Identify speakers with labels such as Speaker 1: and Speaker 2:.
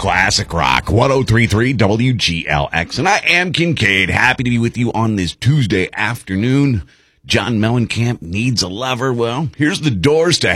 Speaker 1: Classic Rock, 1033 WGLX. And I am Kincaid. Happy to be with you on this Tuesday afternoon. John Mellencamp needs a lover. Well, here's the Doors to